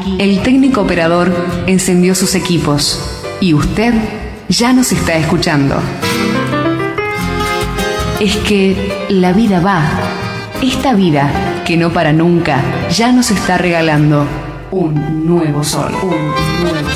el técnico operador encendió sus equipos y usted ya nos está escuchando. Es que la vida va. Esta vida que no para nunca ya nos está regalando un nuevo sol. Un nuevo sol.